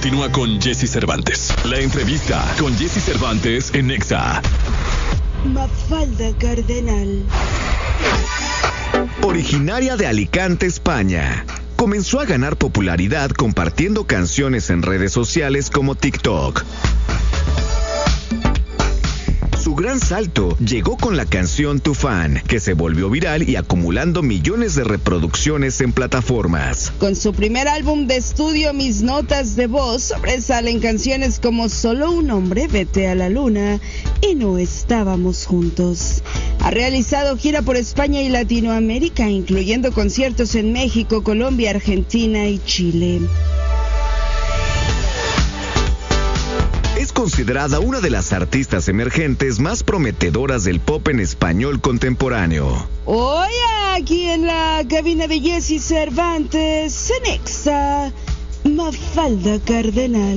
continúa con Jesse Cervantes. La entrevista con Jesse Cervantes en Nexa. Mafalda Cardenal. Originaria de Alicante, España, comenzó a ganar popularidad compartiendo canciones en redes sociales como TikTok. Su gran salto llegó con la canción Tu Fan, que se volvió viral y acumulando millones de reproducciones en plataformas. Con su primer álbum de estudio, Mis Notas de Voz, sobresalen canciones como Solo un hombre, Vete a la luna y No estábamos juntos. Ha realizado gira por España y Latinoamérica, incluyendo conciertos en México, Colombia, Argentina y Chile. Es considerada una de las artistas emergentes más prometedoras del pop en español contemporáneo. Hoy aquí en la cabina de Jesse Cervantes, en Nexa, Mafalda Cardenal.